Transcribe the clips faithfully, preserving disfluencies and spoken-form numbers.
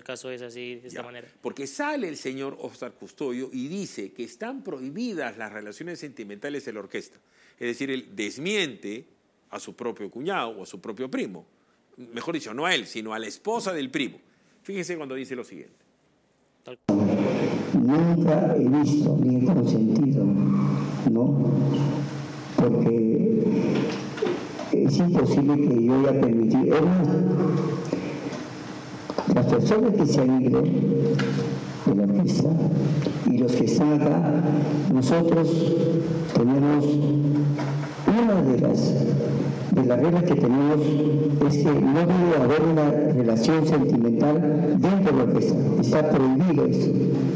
caso es así, de esta Ya, manera. porque sale el señor Óscar Custodio y dice que están prohibidas las relaciones sentimentales de la orquesta. Es decir, él desmiente a su propio cuñado o a su propio primo. Mejor dicho, no a él, sino a la esposa del primo. Fíjense cuando dice lo siguiente. Nunca he visto ni he consentido, ¿no? Porque es imposible que yo haya permitido. Es más, las personas que se han ido de la orquesta y los que están acá, nosotros tenemos una de las, de las reglas que tenemos es que no debe haber una relación sentimental dentro de la orquesta. Está prohibido eso.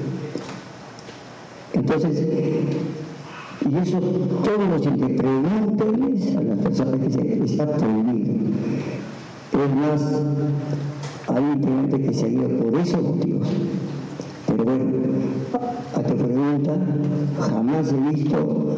Entonces, y eso todos los que pregúntenles a las personas que dicen, está prohibido. Es más, hay integrantes que se han ido por esos motivos. Pero bueno, a tu pregunta, jamás he visto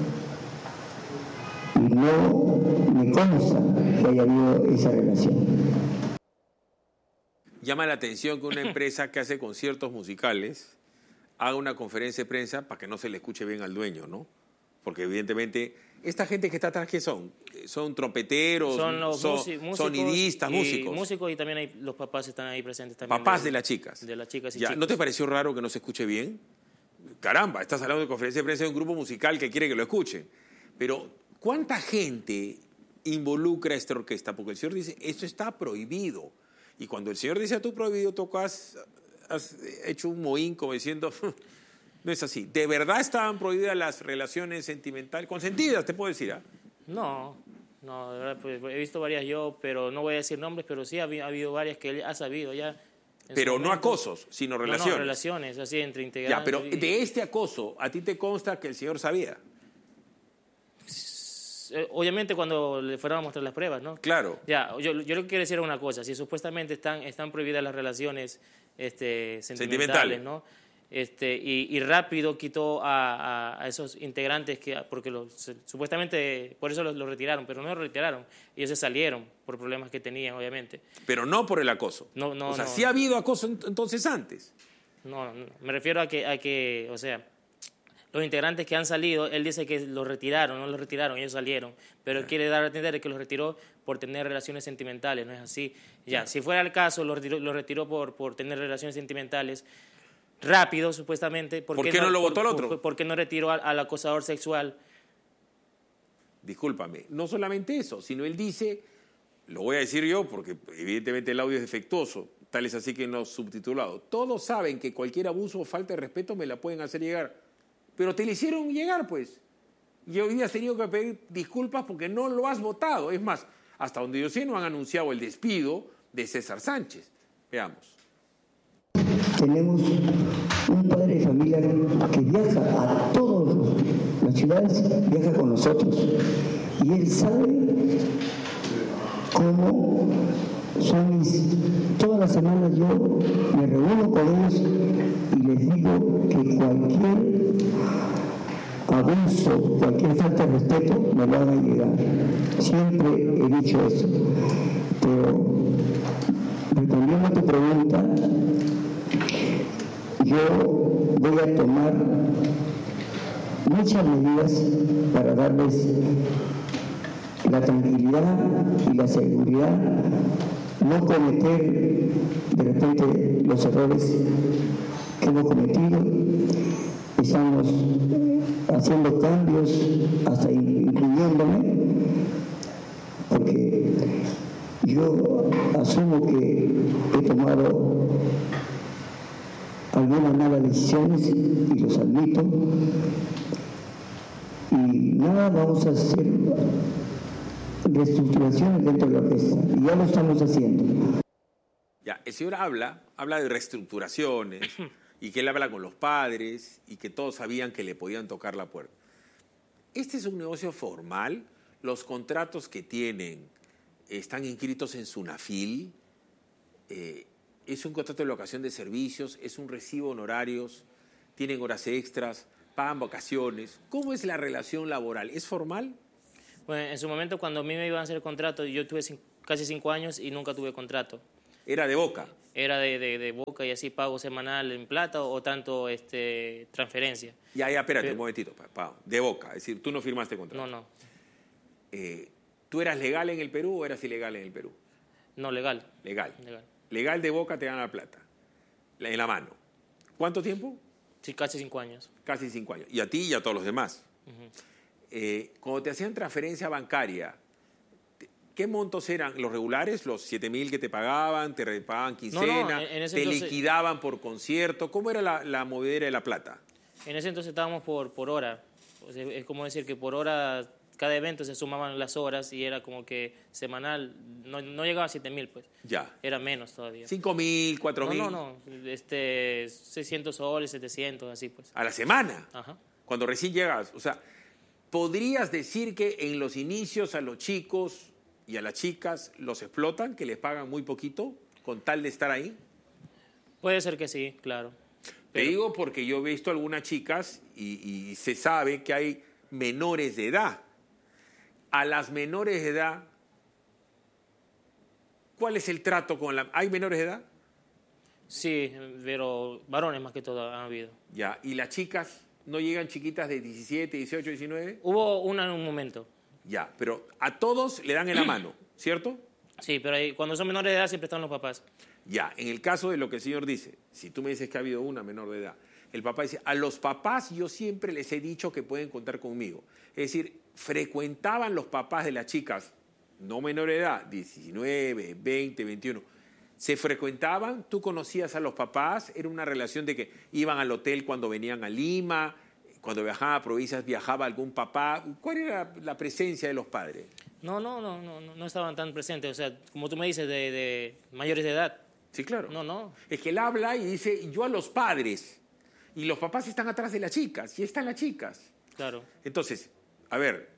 y no me consta que haya habido esa relación. Llama la atención que una empresa que hace conciertos musicales haga una conferencia de prensa para que no se le escuche bien al dueño, ¿no? Porque evidentemente, esta gente que está atrás, ¿qué son? Son trompeteros, son, los son músicos, sonidistas, y, músicos. Músicos y también hay, los papás están ahí presentes también. Papás de, de las chicas. De las chicas y ya, chicos. ¿no te pareció raro que no se escuche bien? Caramba, estás hablando de conferencia de prensa de un grupo musical que quiere que lo escuchen. Pero, ¿cuánta gente involucra a esta orquesta? Porque el señor dice, esto está prohibido. Y cuando el señor dice, tú prohibido, tocas, has hecho un mohín como diciendo... No es así. ¿De verdad estaban prohibidas las relaciones sentimentales? Consentidas, te puedo decir, ¿ah? ¿eh? No, no, de verdad, pues, he visto varias yo, pero no voy a decir nombres, pero sí ha, ha habido varias que él ha sabido ya. Pero no acosos, sino relaciones. No, no, relaciones, así entre integrantes. Ya, pero y... de este acoso, ¿a ti te consta que el señor sabía? Obviamente cuando le fueron a mostrar las pruebas, ¿no? Claro. Ya, yo, yo lo que quiero decir es una cosa, si supuestamente están, están prohibidas las relaciones este, sentimentales, ¿no? Este, y, y rápido quitó a, a, a esos integrantes que porque los, se, supuestamente por eso los, los retiraron, pero no los retiraron, ellos se salieron por problemas que tenían, obviamente. Pero no por el acoso. No, no, o sea, no. sí ha habido acoso entonces antes. No, no, me refiero a que, a que, o sea, los integrantes que han salido, él dice que los retiraron, no los retiraron, ellos salieron, pero él quiere dar a entender que los retiró por tener relaciones sentimentales, no es así. Ya, si fuera el caso, los retiró, los retiró por, por tener relaciones sentimentales, rápido, supuestamente. ¿Por, ¿Por qué no, no lo votó el otro? Por, por qué no retiró al, al acosador sexual? Discúlpame, no solamente eso, sino él dice, lo voy a decir yo porque evidentemente el audio es defectuoso, tal es así que no subtitulado. Todos saben que cualquier abuso o falta de respeto me la pueden hacer llegar, pero te la hicieron llegar, pues. Y hoy día has tenido que pedir disculpas porque no lo has votado. Es más, hasta donde yo sé no han anunciado el despido de César Sánchez. Veamos. Tenemos un padre de familia que viaja a todas las ciudades, viaja con nosotros. Y él sabe cómo son mis... Todas las semanas yo me reúno con ellos y les digo que cualquier abuso, cualquier falta de respeto me lo hagan llegar. Siempre he dicho eso. Pero, respondiendo a tu pregunta, yo voy a tomar muchas medidas para darles la tranquilidad y la seguridad, no cometer de repente los errores que hemos cometido. Estamos haciendo cambios, hasta incluyéndome, porque yo asumo que he tomado algunas malas decisiones y los admito, y nada, vamos a hacer reestructuraciones dentro de la orquesta y ya lo estamos haciendo. Ya, el señor habla, habla de reestructuraciones y que él habla con los padres y que todos sabían que le podían tocar la puerta. Este es un negocio formal, los contratos que tienen están inscritos en SUNAFIL, eh, es un contrato de locación de servicios, es un recibo de honorarios, tienen horas extras, pagan vacaciones. ¿Cómo es la relación laboral? ¿Es formal? Bueno, en su momento cuando a mí me iban a hacer el contrato, yo tuve cinco, casi cinco años y nunca tuve contrato. era de Boca. Era de, de, de Boca y así pago semanal en plata o tanto este, transferencia. Ya, ya, espérate Pero, un momentito, papá. De Boca, es decir, tú no firmaste contrato. No, no. Eh, ¿Tú eras legal en el Perú o eras ilegal en el Perú? No, legal. Legal. Legal. Legal de Boca te dan la plata, en la mano. ¿Cuánto tiempo? Sí, casi cinco años. Casi cinco años. Y a ti y a todos los demás. Uh-huh. eh, cuando te hacían transferencia bancaria, ¿qué montos eran? ¿Los regulares? ¿Los siete mil que te pagaban? ¿Te pagaban quincena? No, no, en, en ese ¿Te entonces, liquidaban por concierto? ¿Cómo era la, la movedera de la plata? En ese entonces estábamos por, por hora. O sea, es como decir que por hora, cada evento se sumaban las horas y era como que semanal, no, no llegaba a siete mil, pues. Ya. Era menos todavía. ¿cinco mil, cuatro mil? No, no, no. Este, seiscientos soles, setecientos, así pues. ¿A la semana? Ajá. Cuando recién llegas. O sea, ¿podrías decir que en los inicios a los chicos y a las chicas los explotan, que les pagan muy poquito con tal de estar ahí? Puede ser que sí, claro. Te Pero, digo porque yo he visto algunas chicas y, y se sabe que hay menores de edad. A las menores de edad, ¿cuál es el trato con la...? ¿Hay menores de edad? sí, pero varones más que todo han habido. Ya. ¿Y las chicas no llegan chiquitas de diecisiete, dieciocho, diecinueve? Hubo una en un momento. Ya, pero a todos le dan en la mano, ¿cierto? Sí, pero ahí, cuando son menores de edad siempre están los papás. Ya, en el caso de lo que el señor dice, si tú me dices que ha habido una menor de edad, el papá dice, a los papás yo siempre les he dicho que pueden contar conmigo. Es decir, frecuentaban los papás de las chicas, no menor de edad, diecinueve, veinte, veintiuno, se frecuentaban, tú conocías a los papás, era una relación de que iban al hotel cuando venían a Lima, cuando viajaban a provincias viajaba algún papá. ¿Cuál era la presencia de los padres? No, no, no, no, no, no estaban tan presentes. O sea, como tú me dices, de, de mayores de edad. Sí, claro. No, no. Es que él habla y dice, yo a los padres, y los papás están atrás de las chicas, y están las chicas. Claro. Entonces, a ver,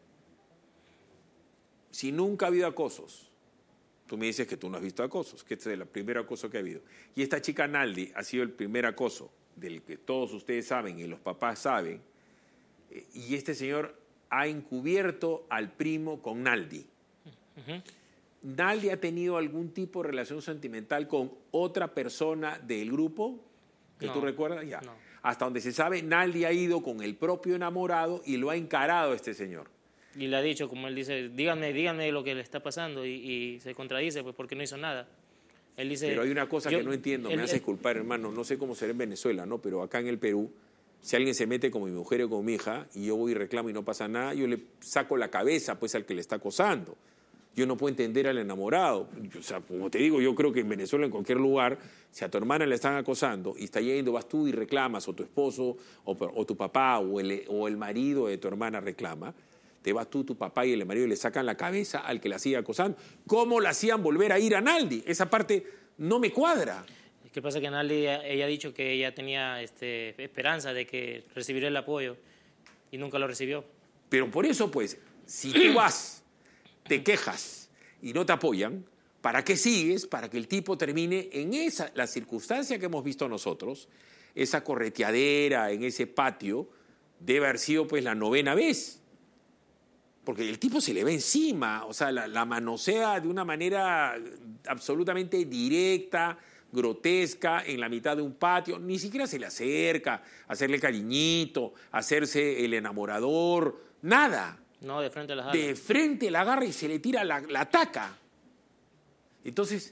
si nunca ha habido acosos, tú me dices que tú no has visto acosos, que este es el primer acoso que ha habido, y esta chica Naldi ha sido el primer acoso del que todos ustedes saben y los papás saben, eh, y este señor ha encubierto al primo con Naldi. Uh-huh. ¿Naldi ha tenido algún tipo de relación sentimental con otra persona del grupo que No, tú recuerdas? Ya. no. Hasta donde se sabe, Naldi ha ido con el propio enamorado y lo ha encarado a este señor. Y le ha dicho, como él dice, díganme, díganme lo que le está pasando. Y, y se contradice, pues, porque no hizo nada. Él dice... Pero hay una cosa yo, que no entiendo, él, me hace él, culpar, hermano. No sé cómo será en Venezuela, ¿no? Pero acá en el Perú, si alguien se mete con mi mujer o con mi hija y yo voy y reclamo y no pasa nada, yo le saco la cabeza, pues, al que le está acosando. Yo no puedo entender al enamorado. O sea, como te digo, yo creo que en Venezuela, en cualquier lugar, si a tu hermana le están acosando y está yendo, vas tú y reclamas, o tu esposo, o, o tu papá, o el, o el marido de tu hermana reclama, te vas tú, tu papá y el marido y le sacan la cabeza al que la sigue acosando. ¿Cómo la hacían volver a ir a Naldi? Esa parte no me cuadra. ¿Qué pasa? Que Naldi, ella ha dicho que ella tenía este, esperanza de que recibiría el apoyo y nunca lo recibió. Pero por eso, pues, si tú vas, te quejas y no te apoyan, ¿para qué sigues? Para que el tipo termine en esa, la circunstancia que hemos visto nosotros, esa correteadera en ese patio, debe haber sido pues la novena vez. Porque el tipo se le ve encima, o sea, la, la manosea de una manera absolutamente directa, grotesca, en la mitad de un patio, ni siquiera se le acerca, a hacerle cariñito, a hacerse el enamorador, nada. No, de frente a las alas. De frente la agarra y se le tira, la, la ataca. Entonces,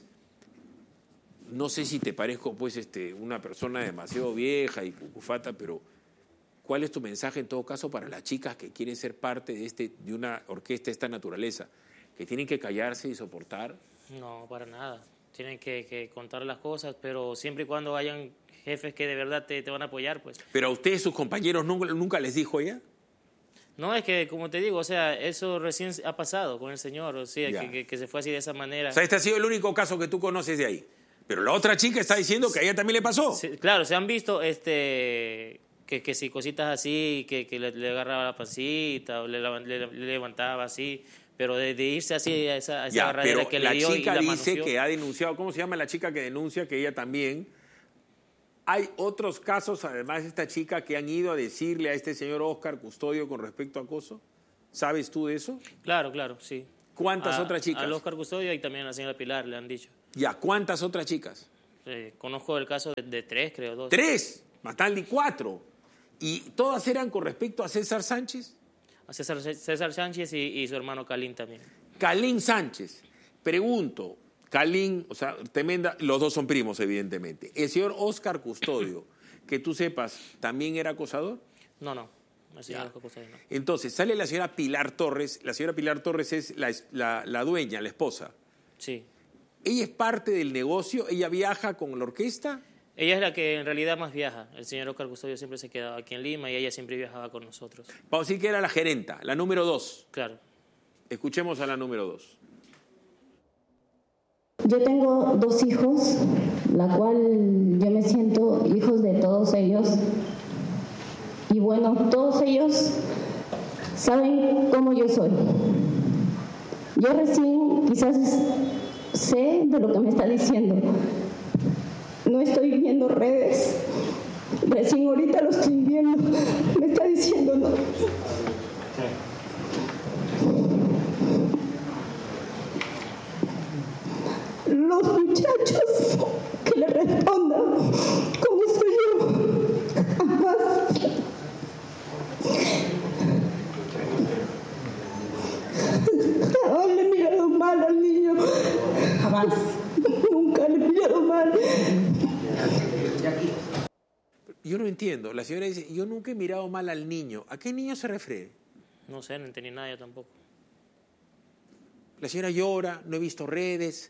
no sé si te parezco pues este, una persona demasiado vieja y cucufata, pero ¿cuál es tu mensaje en todo caso para las chicas que quieren ser parte de, este, de una orquesta de esta naturaleza? ¿Que tienen que callarse y soportar? No, para nada. Tienen que, que contar las cosas, pero siempre y cuando hayan jefes que de verdad te, te van a apoyar, pues. ¿Pero a ustedes, sus compañeros, nunca, nunca les dijo ella? No, es que, como te digo, o sea, eso recién ha pasado con el señor, o sea, que, que, que se fue así de esa manera. O sea, este ha sido el único caso que tú conoces de ahí. Pero la otra chica está diciendo que a ella también le pasó. Sí, claro, se han visto este, que, que si cositas así, que, que le, le agarraba la pancita o le, le, le levantaba así, pero de, de irse así a esa, a esa Ya, agarradera pero que la le dio y chica la dice manoseó. que ha denunciado. ¿Cómo se llama la chica que denuncia? Que ella también... ¿Hay otros casos, además de esta chica, que han ido a decirle a este señor Óscar Custodio con respecto a acoso? ¿Sabes tú de eso? Claro, claro, sí. ¿Cuántas A- otras chicas? Al Óscar Custodio y también a la señora Pilar le han dicho. Ya, ¿cuántas otras chicas? Eh, conozco el caso de, de tres, creo, dos. Tres, Mataldi cuatro. ¿Y todas eran con respecto a César Sánchez? A César, César Sánchez y, y su hermano Calín también. Calín Sánchez. Pregunto, Calín, o sea, tremenda, los dos son primos, evidentemente. ¿El señor Óscar Custodio, que tú sepas, también era acosador? No, no. El señor Óscar Custodio no. Entonces, sale la señora Pilar Torres. La señora Pilar Torres es la, la, la dueña, la esposa. Sí. ¿Ella es parte del negocio? ¿Ella viaja con la orquesta? Ella es la que en realidad más viaja. El señor Óscar Custodio siempre se quedaba aquí en Lima y ella siempre viajaba con nosotros. Vamos a decir que era la gerenta, la número dos. Claro. Escuchemos a la número dos. Yo tengo dos hijos, la cual yo me siento hijos de todos ellos. Y bueno, todos ellos saben cómo yo soy. Yo recién quizás sé de lo que me está diciendo. No estoy viendo redes. Recién ahorita lo estoy viendo. Me está diciendo no. Los muchachos que le respondan cómo soy yo. Jamás. Jamás le he mirado mal al niño. Jamás. Nunca le he mirado mal. Yo no entiendo. La señora dice, yo nunca he mirado mal al niño. ¿A qué niño se refiere? No sé, no entendí nada yo tampoco. La señora llora, no he visto redes.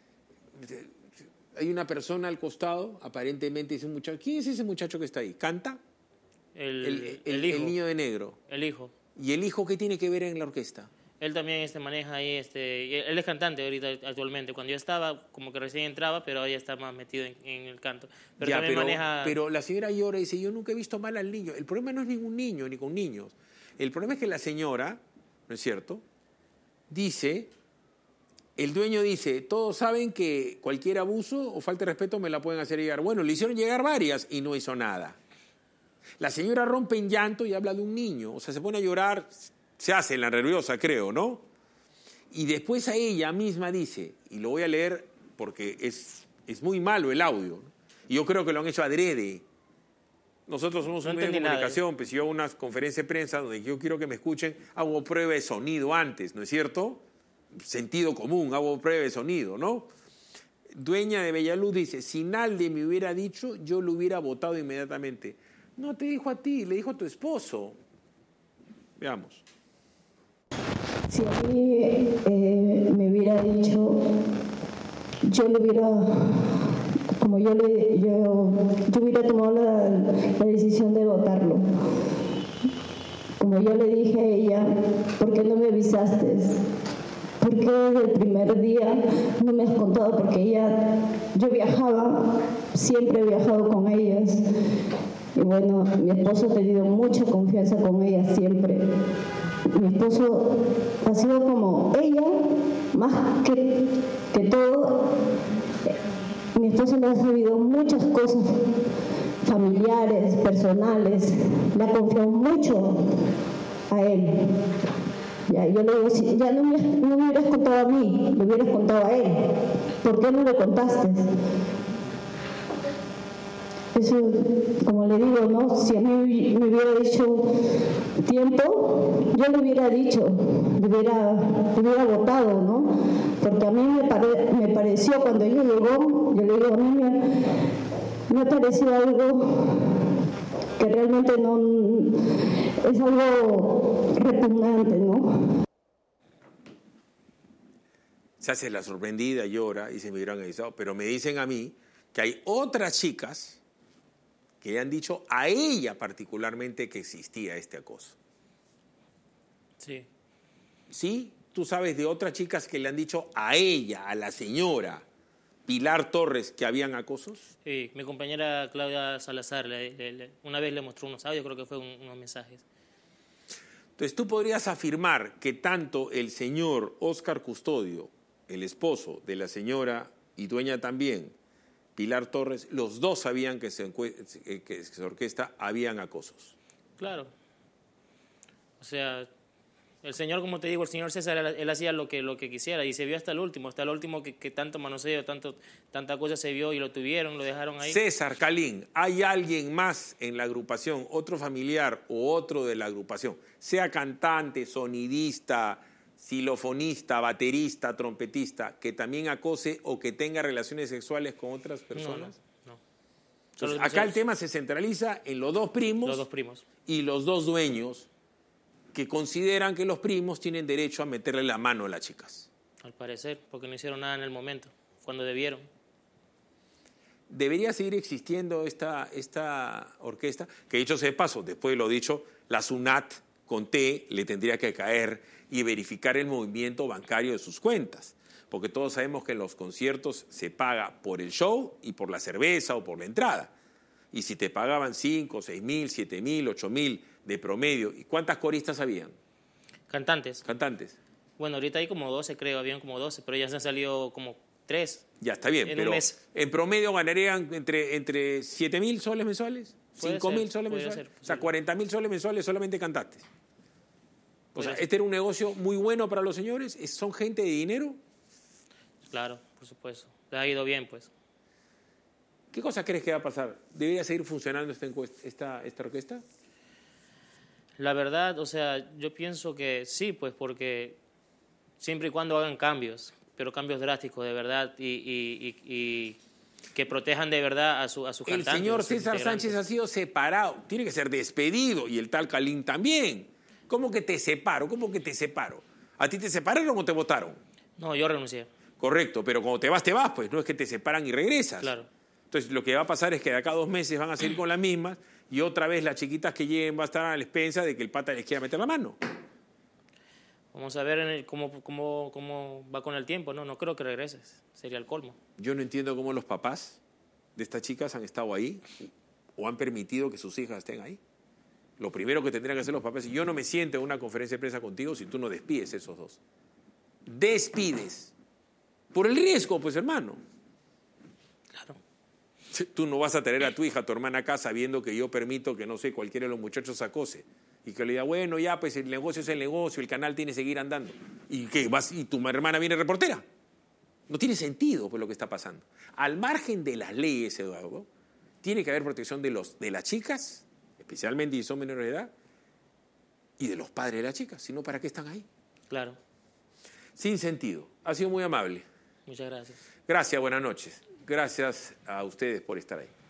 Hay una persona al costado, aparentemente dice un muchacho. ¿Quién es ese muchacho que está ahí? ¿Canta? El, El, el, el hijo. el niño de negro. El hijo. ¿Y el hijo qué tiene que ver en la orquesta? Él también este, maneja ahí, este, él es cantante ahorita actualmente. Cuando yo estaba, como que recién entraba, pero ahora ya está más metido en, en el canto. Pero Ya, también pero, maneja... pero la señora llora y dice, yo nunca he visto mal al niño. El problema no es ningún niño, ni con niños. El problema es que la señora, ¿no es cierto?, dice, el dueño dice, todos saben que cualquier abuso o falta de respeto me la pueden hacer llegar. Bueno, le hicieron llegar varias y no hizo nada. La señora rompe en llanto y habla de un niño. O sea, se pone a llorar, se hace la nerviosa, creo, ¿no? Y después a ella misma dice, y lo voy a leer porque es, es muy malo el audio, ¿no? Y yo creo que lo han hecho adrede. Nosotros somos No un medio de entendí nada, comunicación, pues yo hago una conferencia de prensa donde yo quiero que me escuchen, hago prueba de sonido antes, ¿no es cierto? Sentido común, hago prueba de sonido, ¿no? Dueña de Bellaluz dice, si Naldi me hubiera dicho, yo lo hubiera votado inmediatamente. No te dijo a ti, le dijo a tu esposo. Veamos. Si a mí eh, me hubiera dicho, yo le hubiera, como yo le, yo, yo hubiera tomado la, la decisión de votarlo. Como yo le dije a ella, ¿por qué no me avisaste? ¿Por qué desde el primer día no me has contado? Porque ella, yo viajaba, siempre he viajado con ellas. Y bueno, mi esposo ha tenido mucha confianza con ella siempre. Mi esposo ha sido como ella, más que, que todo. Mi esposo le ha sabido muchas cosas familiares, personales. Le ha confiado mucho a él. Ya, yo le digo, si ya no me, no me hubieras contado a mí, le hubieras contado a él. ¿Por qué no le contaste? Eso, como le digo, ¿no? Si a mí me hubiera dicho tiempo, yo le hubiera dicho, le hubiera, le hubiera votado, ¿no? Porque a mí me, pare, me pareció, cuando ella llegó, yo le digo, a mí me, me pareció algo que realmente no, es algo repugnante, ¿no? Se hace la sorprendida, llora y se me hubieran avisado, pero me dicen a mí que hay otras chicas que le han dicho a ella particularmente que existía este acoso. Sí. ¿Sí? Tú sabes de otras chicas que le han dicho a ella, a la señora Pilar Torres, que habían acosos. Sí, mi compañera Claudia Salazar le, le, le, una vez le mostró unos audios, creo que fue un, unos mensajes. Entonces tú podrías afirmar que tanto el señor Óscar Custodio, el esposo de la señora y dueña también, Pilar Torres, los dos sabían que se, que su orquesta habían acosos. Claro. O sea, El señor, como te digo, el señor César, él, él hacía lo que, lo que quisiera y se vio hasta el último, hasta el último que, que tanto manoseo, tanto, tanta cosa se vio y lo tuvieron, lo dejaron ahí. César Calín, ¿hay alguien más en la agrupación, otro familiar o otro de la agrupación, sea cantante, sonidista, xilofonista, baterista, trompetista, que también acose o que tenga relaciones sexuales con otras personas? No, no. no. Entonces, acá el tema se centraliza en los dos primos, los dos primos y los dos dueños que consideran que los primos tienen derecho a meterle la mano a las chicas. Al parecer, porque no hicieron nada en el momento, cuando debieron. ¿Debería seguir existiendo esta, esta orquesta? Que dicho sea de paso, después de lo dicho, la SUNAT con T le tendría que caer y verificar el movimiento bancario de sus cuentas. Porque todos sabemos que en los conciertos se paga por el show y por la cerveza o por la entrada. Y si te pagaban cinco, seis mil, siete mil, ocho mil de promedio, ¿y cuántas coristas habían? Cantantes. Cantantes. Bueno, ahorita hay como doce, creo, habían como doce, pero ya se han salido como tres. Ya está bien, en pero un mes. en promedio ganarían entre, entre siete mil soles mensuales, Puede cinco mil ser, soles puede mensuales, ser, o sea, sí. cuarenta mil soles mensuales solamente cantantes. O Puede sea, ser. este era un negocio muy bueno para los señores, ¿Es- ¿son gente de dinero? Claro, por supuesto. Les ha ido bien, pues. ¿Qué cosa crees que va a pasar? ¿Debería seguir funcionando esta, encuesta- esta, esta orquesta? La verdad, o sea, yo pienso que sí, pues porque siempre y cuando hagan cambios, pero cambios drásticos de verdad y, y, y, y que protejan de verdad a su a sus El cantantes. señor a sus César integrantes. Sánchez ha sido separado, tiene que ser despedido, y el tal Calín también. ¿Cómo que te separo? ¿Cómo que te separo? ¿A ti te separaron o te votaron? No, yo renuncié. Correcto, pero cuando te vas, te vas, pues no es que te separan y regresas. Claro. Entonces lo que va a pasar es que de acá a dos meses van a seguir con las mismas y otra vez las chiquitas que lleguen va a estar a la expensa de que el pata les quiera meter la mano. Vamos a ver en el- cómo, cómo, cómo va con el tiempo. No, no creo que regreses. Sería el colmo. Yo no entiendo cómo los papás de estas chicas han estado ahí o han permitido que sus hijas estén ahí. Lo primero que tendrían que hacer los papás es: yo no me siento en una conferencia de prensa contigo si tú no despides a esos dos. Despides. Por el riesgo, pues, hermano. Claro. Tú no vas a tener a tu hija, a tu hermana acá, sabiendo que yo permito que, no sé, cualquiera de los muchachos acose. Y que le diga, bueno, ya, pues el negocio es el negocio, el canal tiene que seguir andando. ¿Y qué? ¿Vas, y tu hermana viene reportera? No tiene sentido, pues, lo que está pasando. Al margen de las leyes, Eduardo, tiene que haber protección de, los, de las chicas, especialmente si son menores de edad, y de los padres de las chicas. Si no, ¿para qué están ahí? Claro. Sin sentido. Ha sido muy amable. Muchas gracias. Gracias, buenas noches. Gracias a ustedes por estar ahí.